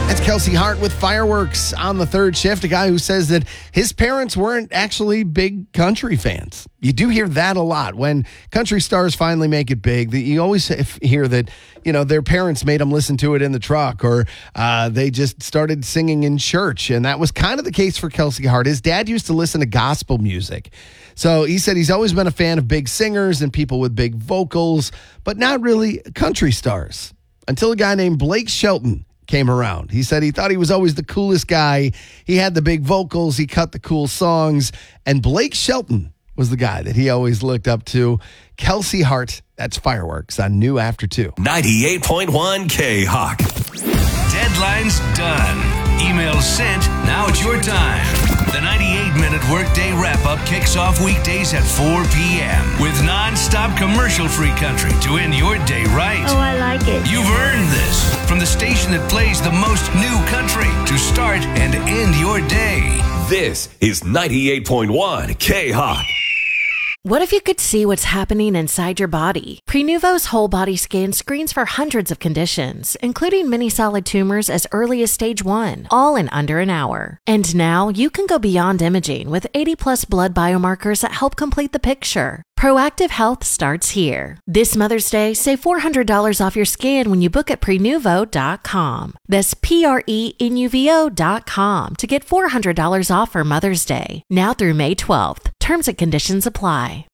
That's Kelsey Hart with Fireworks on the third shift, a guy who says that his parents weren't actually big country fans. You do hear that a lot. When country stars finally make it big, you always hear that, their parents made them listen to it in the truck, or they just started singing in church. And that was kind of the case for Kelsey Hart. His dad used to listen to gospel music. So he said he's always been a fan of big singers and people with big vocals, but not really country stars. Until a guy named Blake Shelton came around. He said he thought he was always the coolest guy. He had the big vocals. He cut the cool songs. And Blake Shelton was the guy that he always looked up to. Kelsey Hart, that's Fireworks on New After 2. 98.1 K-Hawk. Deadline's done. Email sent. Now it's your time. The 98-minute workday wrap-up kicks off weekdays at 4 p.m. with non-stop commercial-free country to end your day right. Oh, I like it. You've earned this from the station that plays the most new country to start and end your day. This is 98.1 K-Hawk. What if you could see what's happening inside your body? Prenuvo's whole body scan screens for hundreds of conditions, including many solid tumors as early as stage 1, all in under an hour. And now you can go beyond imaging with 80+ blood biomarkers that help complete the picture. Proactive health starts here. This Mother's Day, save $400 off your scan when you book at Prenuvo.com. That's Prenuvo.com to get $400 off for Mother's Day. Now through May 12th. Terms and conditions apply.